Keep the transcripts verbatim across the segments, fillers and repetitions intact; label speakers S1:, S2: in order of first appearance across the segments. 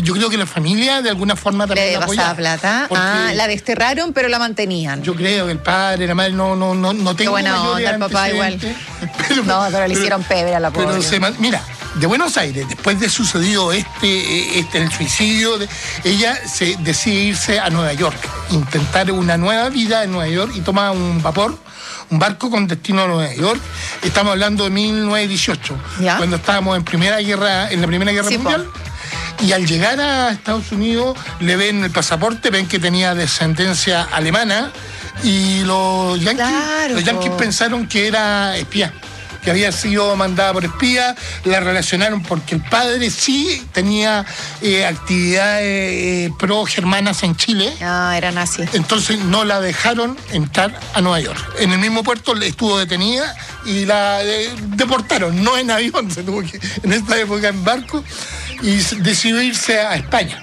S1: yo creo que la familia de alguna forma también
S2: le
S1: la apoyaba.
S2: pasaba plata. Ah, la desterraron, pero la mantenían.
S1: Yo creo que el padre, la madre, no, no, no, no tengo
S2: Qué buena
S1: mayores
S2: onda, el papá igual.
S1: Pero,
S2: no, pero le hicieron pebre a la pobre.
S1: Pero se, mira, de Buenos Aires, después de sucedido este, este el suicidio, de, ella se decide irse a Nueva York, intentar una nueva vida en Nueva York y toma un vapor, un barco con destino a Nueva York. Estamos hablando de mil novecientos dieciocho, ¿ya? Cuando estábamos en primera guerra, en la Primera Guerra sí, Mundial. Po. Y al llegar a Estados Unidos le ven el pasaporte, ven que tenía descendencia alemana y los yanquis, claro, los yanquis pensaron que era espía, que había sido mandada por espía, la relacionaron porque el padre sí tenía eh, actividades eh, pro-germanas en Chile.
S2: Ah, era nazi.
S1: Entonces no la dejaron entrar a Nueva York. En el mismo puerto estuvo detenida y la eh, deportaron, no en avión, se tuvo que, en esta época en barco, y decidió irse a España.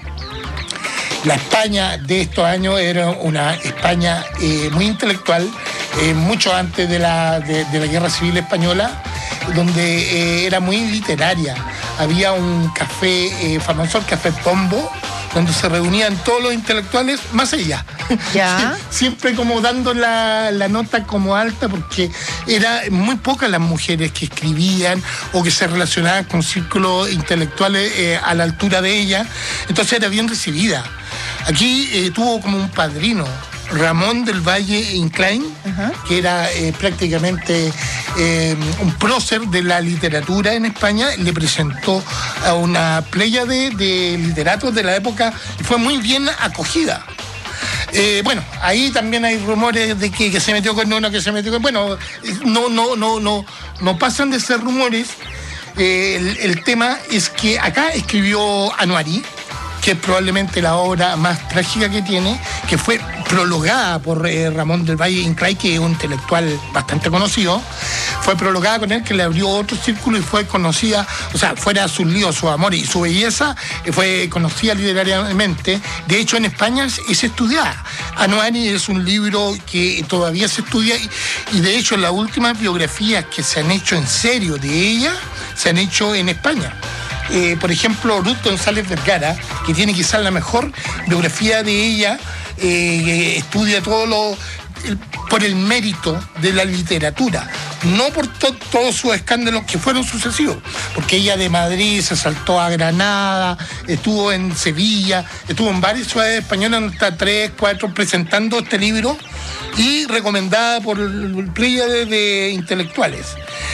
S1: La España de estos años era una España eh, muy intelectual, eh, mucho antes de la, de, de la Guerra Civil Española, donde eh, era muy literaria. Había un café eh, famoso, el Café Pombo, donde se reunían todos los intelectuales, más ella.
S2: ¿Ya?
S1: Siempre como dando la, la nota como alta, porque eran muy pocas las mujeres que escribían o que se relacionaban con círculos intelectuales eh, a la altura de ella. Entonces era bien recibida. Aquí eh, tuvo como un padrino, Ramón del Valle Inclán, uh-huh. que era eh, prácticamente eh, un prócer de la literatura en España. Le presentó a una playa de, de literatos de la época y fue muy bien acogida. Eh, bueno, ahí también hay rumores de que, que se metió con uno, que se metió con... Bueno, no, no, no, no, no pasan de ser rumores. Eh, el, el tema es que acá escribió Anuari, que es probablemente la obra más trágica que tiene, que fue prologada por eh, Ramón del Valle Inclán, que es un intelectual bastante conocido. Fue prologada con él, que le abrió otro círculo y fue conocida, o sea, fuera sus líos, su amor y su belleza, eh, fue conocida literariamente. De hecho, en España es, es estudiada. Anuari es un libro que todavía se estudia y, y de hecho las últimas biografías que se han hecho en serio de ella, se han hecho en España. Eh, por ejemplo, Ruth González Vergara, que tiene quizás la mejor biografía de ella, eh, estudia todo lo el, por el mérito de la literatura, no por to, todos sus escándalos que fueron sucesivos, porque ella de Madrid se saltó a Granada, estuvo en Sevilla, estuvo en varias ciudades españolas, hasta tres, cuatro, presentando este libro y recomendada por el playa de, de intelectuales.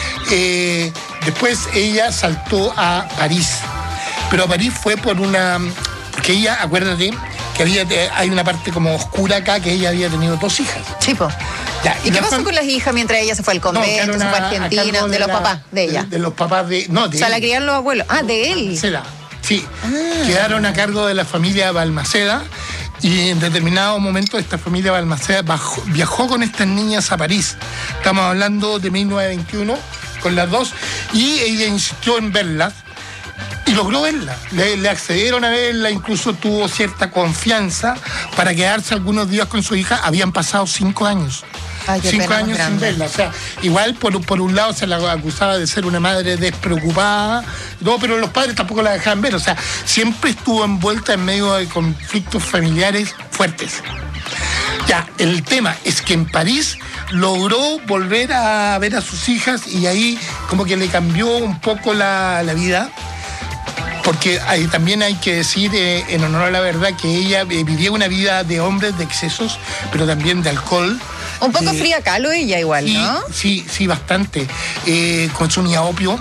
S1: Eh, después ella saltó a París, pero a París fue por una, porque ella, acuérdate, que había, hay una parte como oscura acá, que ella había tenido dos hijas.
S2: Chipo.
S1: Ya,
S2: ¿Y, ¿Y qué pasó fam... con las hijas mientras ella se fue al convento, no, se fue a Argentina, de, de los la, papás de ella?
S1: De, de los papás de, no, de
S2: O sea,
S1: él.
S2: La criaron los abuelos. Ah, de él.
S1: Balmaceda, sí. Ah. Quedaron a cargo de la familia Balmaceda. Y en determinado momento esta familia Balmaceda bajó, viajó con estas niñas a París. Estamos hablando de mil novecientos veintiuno, con las dos, y ella insistió en verlas y logró verla. Le, le accedieron a verla, incluso tuvo cierta confianza para quedarse algunos días con su hija. Habían pasado cinco años.
S2: Ay,
S1: cinco años sin verla. O sea, igual por, por un lado se la acusaba de ser una madre despreocupada, no, pero los padres tampoco la dejaban ver. O sea, siempre estuvo envuelta en medio de conflictos familiares fuertes. Ya, el tema es que en París logró volver a ver a sus hijas y ahí como que le cambió un poco la, la vida. Porque hay, también hay que decir, eh, en honor a la verdad, que ella eh, vivía una vida de hombres, de excesos, pero también de alcohol.
S2: Un poco eh, fría calo ella igual,
S1: sí,
S2: ¿no?
S1: Sí, sí, bastante. Eh, consumía opio.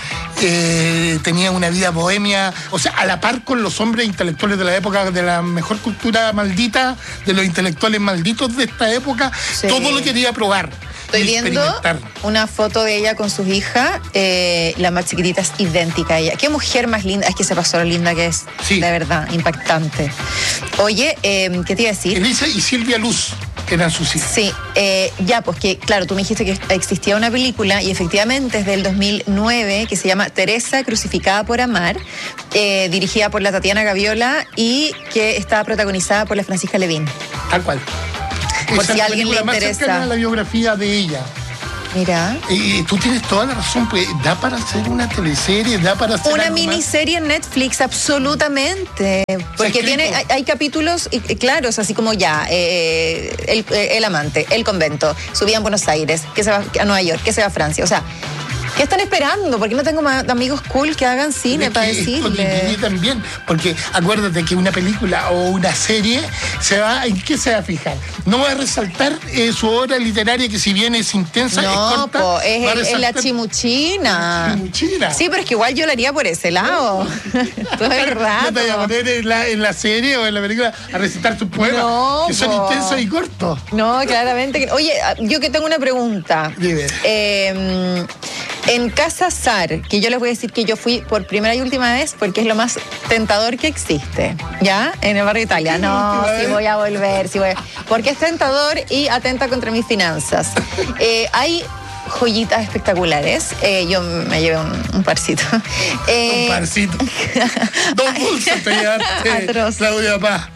S1: Eh, tenía una vida bohemia, o sea, a la par con los hombres intelectuales de la época, de la mejor cultura maldita, de los intelectuales malditos de esta época, sí. Todo lo quería probar.
S2: Estoy viendo una foto de ella con sus hijas, eh, la más chiquitita es idéntica a ella. Qué mujer más linda, es que se pasó lo linda que es, sí. De verdad, impactante. Oye, eh, ¿qué te iba a decir?
S1: Elisa y Silvia Luz eran sus hijas.
S2: Sí, eh, ya, pues que, claro, tú me dijiste que existía una película y efectivamente es del dos mil nueve que se llama Teresa crucificada por amar, eh, dirigida por la Tatiana Gaviola y que está protagonizada por la Francisca Levín.
S1: Tal cual.
S2: Por
S1: Esa
S2: si a alguien le
S1: más
S2: interesa.
S1: cercana a la biografía de ella.
S2: Mira.
S1: Y tú tienes toda la razón, pues da para hacer una teleserie, da para hacer
S2: una
S1: algo
S2: miniserie en Netflix, absolutamente. Porque tiene, hay, hay capítulos y, y claros, así como ya, eh, el, el amante, el convento, subía en Buenos Aires, que se va a Nueva York, que se va a Francia. O sea, ¿qué están esperando? ¿Por qué no tengo más amigos cool que hagan cine para decirle?
S1: También, porque acuérdate que una película o una serie se va, ¿en qué se va a fijar? No va a resaltar eh, su obra literaria, que si bien es intensa,
S2: no,
S1: es corta.
S2: Po, es, el, es la chimuchina.
S1: chimuchina.
S2: Sí, pero es que igual yo lo haría por ese lado. Todo el rato.
S1: ¿No te voy a poner en la, en la serie o en la película a recitar tus poemas?
S2: No,
S1: que son
S2: po.
S1: intensos y cortos.
S2: No, claramente. Que, oye, yo que tengo una pregunta.
S1: Dime.
S2: Eh, En Casa Sar, que yo les voy a decir que yo fui por primera y última vez porque es lo más tentador que existe, ¿ya? En el barrio Italia. No, sí voy a volver, sí voy a... Porque es tentador y atenta contra mis finanzas. Eh, hay joyitas espectaculares. Eh, yo me llevé un, un parcito.
S1: Eh, un parcito. Dos pulsos te llevaste, Claudia Paz.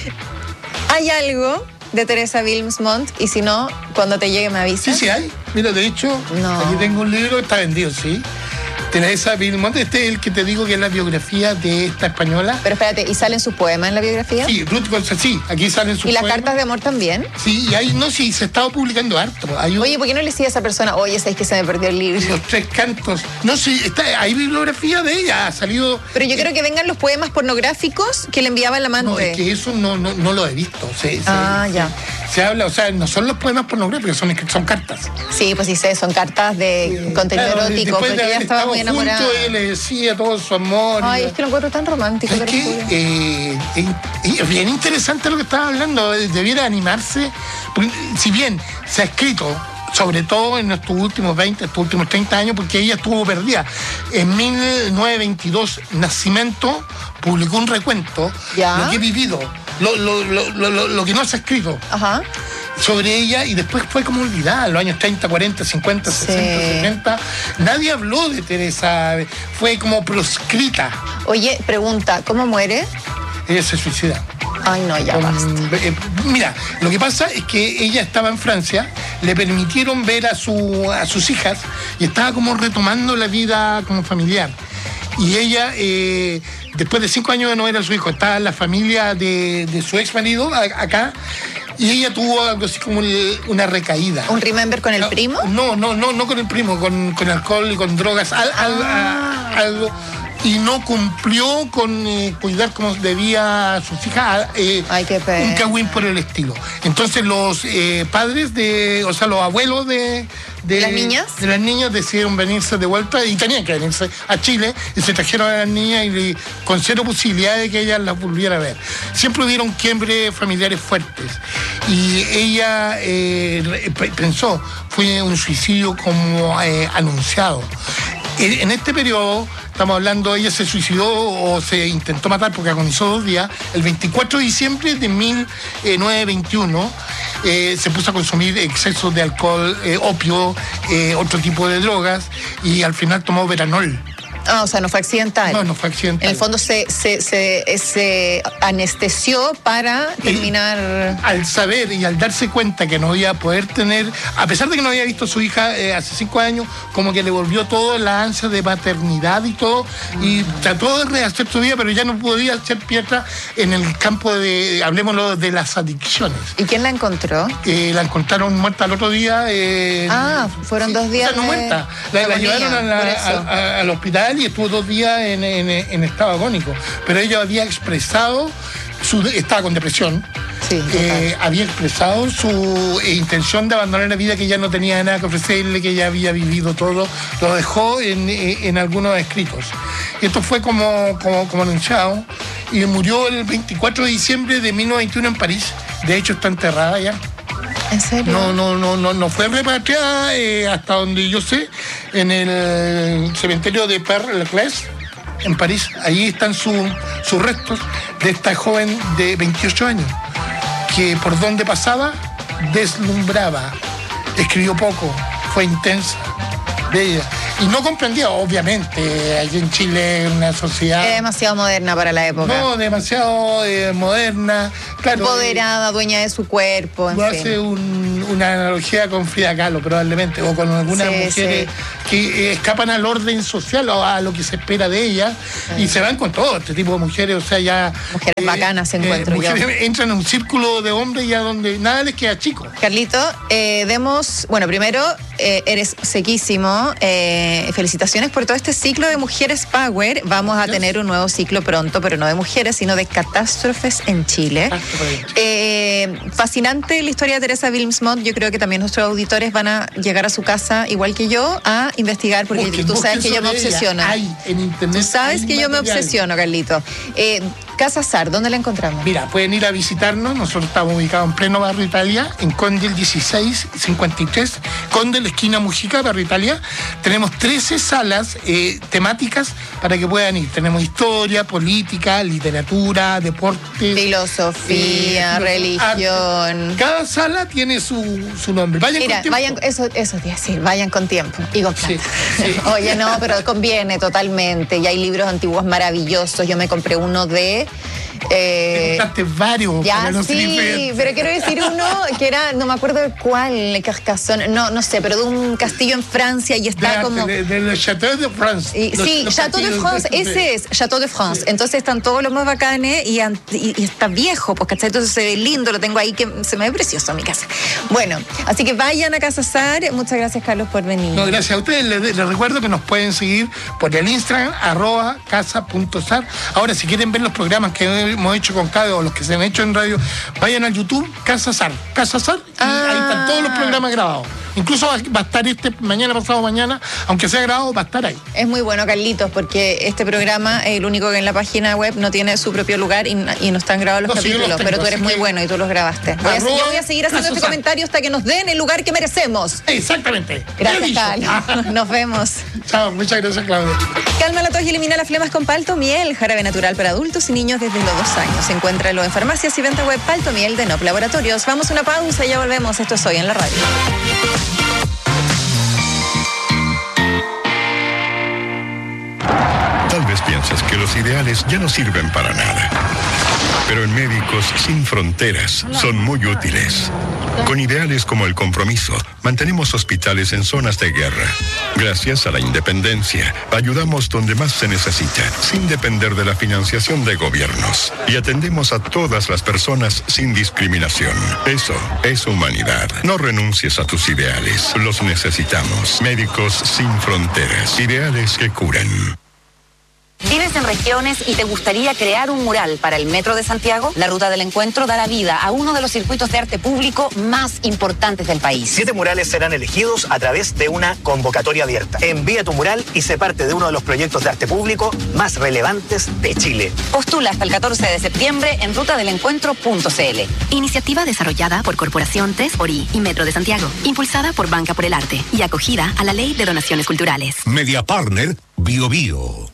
S2: Hay algo de Teresa Wilmsmont, y si no, cuando te llegue me avisas.
S1: Sí, sí hay. Mira, de hecho,
S2: no.
S1: aquí tengo un libro que está vendido, sí. Teresa Wilmsmont, este es el que te digo que es la biografía de esta española.
S2: Pero espérate, ¿y salen sus poemas en la biografía?
S1: Sí, Ruth González, sí, aquí salen sus
S2: poemas. ¿Y las
S1: poemas.
S2: cartas de amor también?
S1: Sí, y ahí, no, sí, se estaba publicando harto. Hay un...
S2: Oye, ¿por qué no le decía a esa persona, oye, sabes que se me perdió el libro?
S1: Los tres cantos. No, sí, está, hay bibliografía de ella, ha salido...
S2: Pero yo eh... quiero que vengan los poemas pornográficos que le enviaba el amante.
S1: No, es que eso no, no, no lo he visto. Se,
S2: ah,
S1: se,
S2: ya.
S1: Se, se habla, o sea, no son los poemas pornográficos, son, son cartas.
S2: Sí, pues sí sé, son cartas de sí, contenido
S1: claro,
S2: erótico, porque ella estaba muy enamorada.
S1: Juntos, él le decía todo su amor.
S2: Ay, es que lo encuentro tan romántico.
S1: Es que eh, es bien interesante lo que estaba hablando, debiera animarse, porque si bien se ha escrito, sobre todo en estos últimos veinte, estos últimos treinta años, porque ella estuvo perdida. En mil novecientos veintidós, Nacimiento publicó un recuento,
S2: ¿ya?
S1: Lo que he vivido, lo, lo, lo, lo, lo que no se ha escrito.
S2: Ajá.
S1: Sobre ella, y después fue como olvidada, en los años treinta, cuarenta, cincuenta,
S2: sí.
S1: sesenta, setenta. Nadie habló de Teresa, fue como proscrita.
S2: Oye, pregunta, ¿cómo muere?
S1: Ella se suicida.
S2: Ay, no, ya
S1: Con,
S2: basta.
S1: Eh, mira, lo que pasa es que ella estaba en Francia, le permitieron ver a, su, a sus hijas y estaba como retomando la vida como familiar. Y ella, eh, después de cinco años de no ver a su hijo, estaba en la familia de, de su ex marido acá. Y ella tuvo algo así como una recaída.
S2: ¿Un remember con el
S1: no,
S2: primo?
S1: No, no, no, no con el primo, con, con alcohol y con drogas, al,
S2: ah.
S1: al, algo. Y no cumplió con eh, cuidar como debía a sus hijas. Eh,
S2: Ay, qué pena.
S1: Un cagüín por el estilo. Entonces los eh, padres de, o sea, los abuelos de, de,
S2: ¿De las niñas?
S1: De las niñas decidieron venirse de vuelta y tenían que venirse a Chile y se trajeron a las niñas y con cero posibilidad de que ellas las volviera a ver. Siempre hubieron quiebres familiares fuertes y ella eh, pensó, fue un suicidio como eh, anunciado. En este periodo, estamos hablando, ella se suicidó o se intentó matar porque agonizó dos días, el veinticuatro de diciembre de mil novecientos veintiuno, eh, se puso a consumir excesos de alcohol, eh, opio, eh, otro tipo de drogas, y al final tomó Veranol.
S2: Ah, o sea, no fue accidental.
S1: No, no fue accidental.
S2: En el fondo se, se, se, se anestesió para terminar...
S1: Y al saber y al darse cuenta que no iba a poder tener, a pesar de que no había visto a su hija eh, hace cinco años, como que le volvió todo la ansia de maternidad y todo, mm. y trató de rehacer su vida, pero ya no podía hacer piedra en el campo de, hablemoslo, de las adicciones.
S2: ¿Y quién la encontró?
S1: Eh, la encontraron muerta al otro día. Eh,
S2: ah, fueron sí, dos días.
S1: O sea, no
S2: de...
S1: muerta. La, la llevaron a la, a, a, al hospital y estuvo dos días en, en, en estado agónico, pero ella había expresado su, estaba con depresión,
S2: sí,
S1: eh, había expresado su eh, intención de abandonar la vida, que ya no tenía nada que ofrecerle, que ya había vivido todo, lo dejó en, en algunos escritos. Esto fue como, como, como anunciado, y murió el veinticuatro de diciembre de mil novecientos veintiuno en París. De hecho está enterrada ya.
S2: ¿En serio?
S1: No, no, no, no, no fue repatriada eh, hasta donde yo sé, en el cementerio de Père-Lachaise, en París. Ahí están sus sus restos de esta joven de veintiocho años, que por donde pasaba deslumbraba, escribió poco, fue intensa, bella. y no comprendía, obviamente, aquí en Chile una sociedad...
S2: Es demasiado moderna para la época.
S1: No, demasiado eh, moderna. Claro,
S2: empoderada, eh, dueña de su cuerpo. En
S1: no
S2: fin.
S1: hace un, una analogía con Frida Kahlo, probablemente, o con algunas
S2: sí,
S1: mujeres
S2: sí.
S1: que eh, escapan al orden social o a lo que se espera de ellas, sí. y se van con todo este tipo de mujeres, o sea, ya...
S2: Mujeres eh, bacanas, encuentro
S1: eh, mujeres
S2: yo.
S1: Entran en un círculo de hombres ya donde nada les queda chico.
S2: Carlito, eh, demos, bueno, primero, eh, eres sequísimo, eh, felicitaciones por todo este ciclo de Mujeres Power. Vamos a tener un nuevo ciclo pronto, pero no de mujeres, sino de catástrofes en Chile. Eh, fascinante la historia de Teresa Wilmsmont. Yo creo que también nuestros auditores van a llegar a su casa, igual que yo, a investigar, porque busquen, tú sabes que yo me obsesiono.
S1: Hay en internet.
S2: Tú sabes que yo me obsesiono, Carlito. Eh, Casa Sar, ¿dónde la encontramos?
S1: Mira, pueden ir a visitarnos. Nosotros estamos ubicados en pleno Barrio Italia, en Conde el dieciséis cincuenta y tres, Conde, la esquina Mujica, Barrio Italia. Tenemos trece salas eh, temáticas para que puedan ir. Tenemos historia, política, literatura, deporte,
S2: filosofía, eh, religión.
S1: Arte. Cada sala tiene su, su nombre. Vayan
S2: Mira,
S1: con tiempo.
S2: vayan, eso, eso te iba a decir, vayan con tiempo y con plata.
S1: Sí, sí.
S2: Oye, no, pero conviene totalmente. Y hay libros antiguos maravillosos. Yo me compré uno de...
S1: Eh, varios.
S2: Ya, no sí, pero quiero decir uno que era, no me acuerdo de cuál, Carcassonne, no, no sé, pero de un castillo en Francia y está
S1: de,
S2: como...
S1: De, de, de Chateau de France.
S2: Y, los, sí, los Chateau de France, de... ese es, Chateau de France. Sí. Entonces están todos los más bacanes y, y, y está viejo, pues, ¿cachai? Entonces se ve lindo, lo tengo ahí, que se me ve precioso en mi casa. Bueno, así que vayan a Casa Sar. Muchas gracias, Carlos, por venir.
S1: No, gracias a ustedes. Les, les recuerdo que nos pueden seguir por el Instagram, arroba casa.sar. Ahora, si quieren ver los programas que hemos hecho con Cade o los que se han hecho en radio, vayan al YouTube, Casa Sar, Casa Sar, y ah. ahí están todos los programas grabados. Incluso va a estar este mañana, pasado mañana, aunque sea grabado, va a estar ahí.
S2: Es muy bueno, Carlitos, porque este programa es el único que en la página web no tiene su propio lugar y, y no están grabados los no, capítulos, los tengo, pero tú eres muy bueno y tú los grabaste. Voy a, yo voy a seguir haciendo este Sar. comentario hasta que nos den el lugar que merecemos.
S1: Exactamente.
S2: Gracias, Cal. Nos vemos.
S1: Chao, muchas gracias, Claudia.
S2: Calma la tos y elimina las flemas con Palto Miel, jarabe natural para adultos y niños desde los dos años. Encuéntralo en farmacias y venta web Palto Miel de N O P Laboratorios. Vamos a una pausa y ya volvemos. Esto es Hoy en la Radio.
S3: Tal vez pienses que los ideales ya no sirven para nada. Pero en Médicos Sin Fronteras son muy útiles. Con ideales como el compromiso, mantenemos hospitales en zonas de guerra. Gracias a la independencia, ayudamos donde más se necesita, sin depender de la financiación de gobiernos. Y atendemos a todas las personas sin discriminación. Eso es humanidad. No renuncies a tus ideales. Los necesitamos. Médicos Sin Fronteras. Ideales que curan.
S4: ¿Vives en regiones y te gustaría crear un mural para el Metro de Santiago? La Ruta del Encuentro dará vida a uno de los circuitos de arte público más importantes del país.
S5: Siete murales serán elegidos a través de una convocatoria abierta. Envía tu mural y sé parte de uno de los proyectos de arte público más relevantes de Chile.
S4: Postula hasta el catorce de septiembre en ruta del encuentro punto c l.
S6: Iniciativa desarrollada por Corporación T E S Ori y Metro de Santiago. Impulsada por Banca por el Arte y acogida a la Ley de Donaciones Culturales.
S7: Media Partner Bio Bio.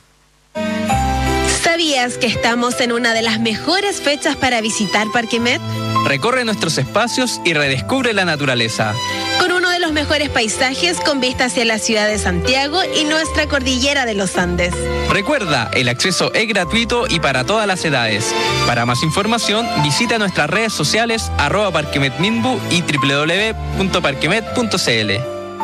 S8: ¿Sabías que estamos en una de las mejores fechas para visitar Parque Met?
S9: Recorre nuestros espacios y redescubre la naturaleza.
S8: Con uno de los mejores paisajes con vista hacia la ciudad de Santiago y nuestra cordillera de los Andes.
S9: Recuerda, el acceso es gratuito y para todas las edades. Para más información, visita nuestras redes sociales arroba parquemetminbu y doble u doble u doble u punto parquemet punto c l.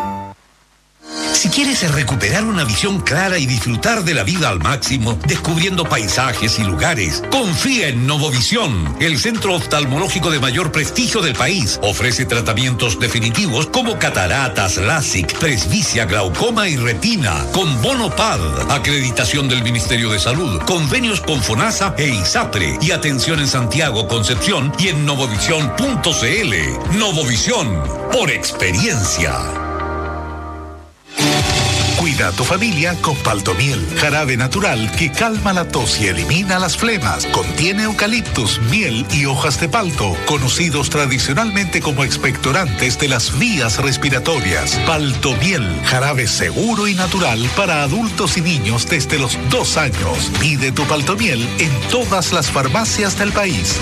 S7: Si quieres recuperar una visión clara y disfrutar de la vida al máximo, descubriendo paisajes y lugares, confía en Novovisión, el centro oftalmológico de mayor prestigio del país. Ofrece tratamientos definitivos como cataratas, LASIK, presbicia, glaucoma y retina, con bono P A D, acreditación del Ministerio de Salud, convenios con FONASA e ISAPRE, y atención en Santiago, Concepción y en novovisión punto c l. Novovisión, por experiencia.
S10: Cuida a tu familia con Paltomiel, jarabe natural que calma la tos y elimina las flemas. Contiene eucaliptus, miel y hojas de palto, conocidos tradicionalmente como expectorantes de las vías respiratorias. Paltomiel, jarabe seguro y natural para adultos y niños desde los dos años. Pide tu Paltomiel en todas las farmacias del país.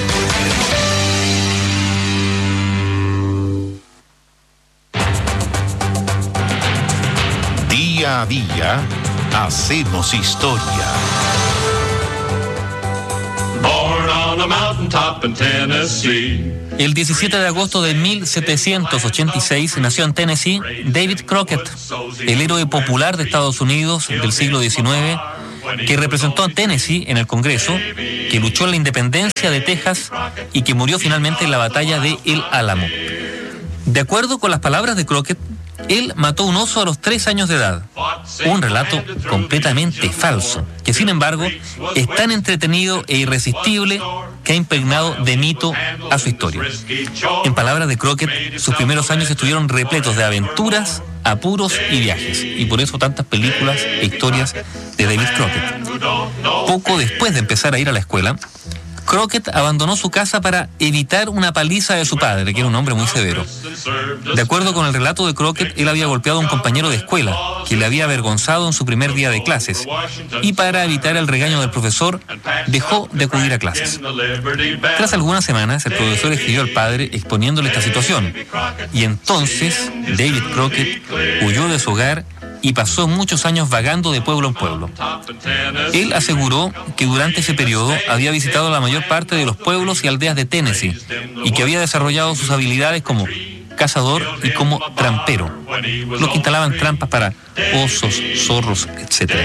S11: Día a día hacemos historia.
S12: Born on a mountaintop in Tennessee.
S13: El diecisiete de agosto de mil setecientos ochenta y seis nació en Tennessee David Crockett, el héroe popular de Estados Unidos del siglo diecinueve, que representó a Tennessee en el Congreso, que luchó en la independencia de Texas y que murió finalmente en la batalla de El Álamo. De acuerdo con las palabras de Crockett, él mató un oso a los tres años de edad. Un relato completamente falso, que sin embargo es tan entretenido e irresistible que ha impregnado de mito a su historia. En palabras de Crockett, sus primeros años estuvieron repletos de aventuras, apuros y viajes, y por eso tantas películas e historias de David Crockett. Poco después de empezar a ir a la escuela, Crockett abandonó su casa para evitar una paliza de su padre, que era un hombre muy severo. De acuerdo con el relato de Crockett, él había golpeado a un compañero de escuela, que le había avergonzado en su primer día de clases, y para evitar el regaño del profesor, dejó de acudir a clases. Tras algunas semanas, el profesor escribió al padre exponiéndole esta situación, y entonces David Crockett huyó de su hogar y pasó muchos años vagando de pueblo en pueblo. Él aseguró que durante ese periodo había visitado la mayor parte de los pueblos y aldeas de Tennessee y que había desarrollado sus habilidades como cazador y como trampero, los que instalaban trampas para osos, zorros, etcétera.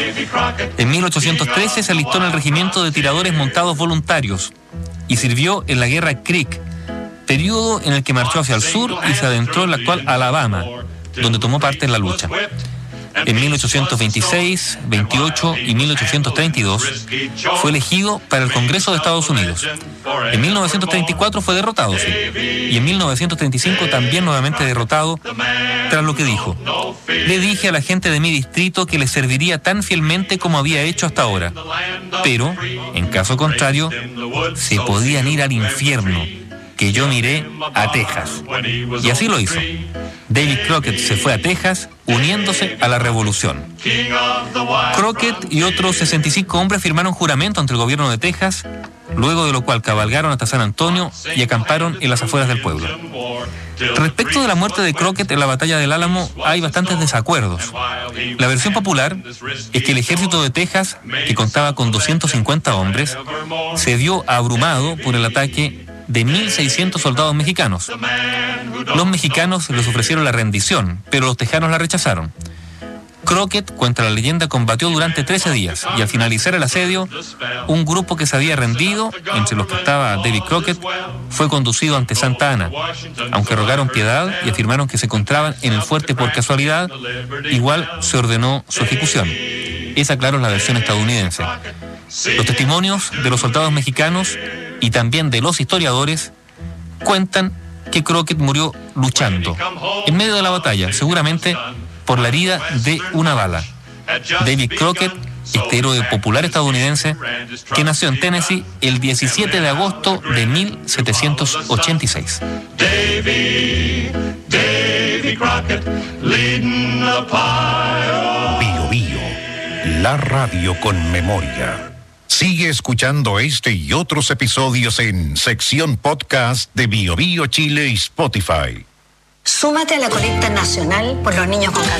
S13: En mil ochocientos trece se alistó en el regimiento de tiradores montados voluntarios y sirvió en la guerra Creek, periodo en el que marchó hacia el sur y se adentró en la actual Alabama, donde tomó parte en la lucha. En mil ochocientos veintiséis, veintiocho y mil ochocientos treinta y dos fue elegido para el Congreso de Estados Unidos. En mil novecientos treinta y cuatro fue derrotado, sí, y en mil novecientos treinta y cinco también nuevamente derrotado, tras lo que dijo: le dije a la gente de mi distrito que les serviría tan fielmente como había hecho hasta ahora, pero, en caso contrario, se podían ir al infierno, que yo miré a Texas. Y así lo hizo. David Crockett se fue a Texas, uniéndose a la revolución. Crockett y otros sesenta y cinco hombres firmaron juramento ante el gobierno de Texas, luego de lo cual cabalgaron hasta San Antonio y acamparon en las afueras del pueblo. Respecto de la muerte de Crockett en la batalla del Álamo, hay bastantes desacuerdos. La versión popular es que el ejército de Texas, que contaba con doscientos cincuenta hombres, se vio abrumado por el ataque de mil seiscientos soldados mexicanos. Los mexicanos les ofrecieron la rendición, pero los tejanos la rechazaron. Crockett, cuenta la leyenda, combatió durante trece días y al finalizar el asedio, un grupo que se había rendido, entre los que estaba David Crockett, fue conducido ante Santa Ana. Aunque rogaron piedad y afirmaron que se encontraban en el fuerte por casualidad, igual se ordenó su ejecución. Esa, claro, es la versión estadounidense. Los testimonios de los soldados mexicanos y también de los historiadores cuentan que Crockett murió luchando en medio de la batalla, seguramente por la herida de una bala. David Crockett, este héroe popular estadounidense que nació en Tennessee el diecisiete de agosto de mil setecientos ochenta y seis.
S11: Bio Bio, la radio con memoria. Sigue escuchando este y otros episodios en sección podcast de Bio Bio Chile y Spotify.
S14: Súmate a la colecta nacional por los niños con cáncer.